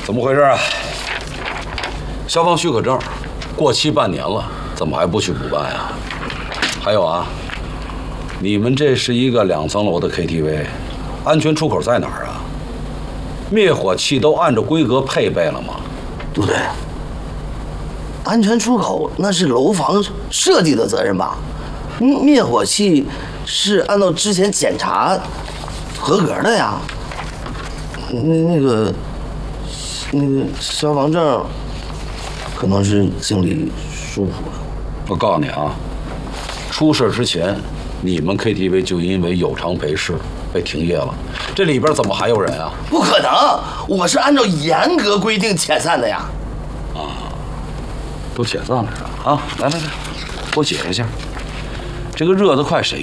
怎么回事啊？消防许可证过期半年了，怎么还不去补办呀？还有啊，你们这是一个2层楼的 KTV， 安全出口在哪儿啊？灭火器都按照规格配备了吗？ 对不对？安全出口那是楼房设计的责任吧？灭火器是按照之前检查合格的呀。那个消防证可能是经理疏忽了。 我告诉你啊，出事之前，你们 KTV 就因为有偿赔事被停业了，这里边怎么还有人啊？ 不可能，我是按照严格规定遣散的呀。 都解散了是吧？啊，来，给我解一下。这个热得快，谁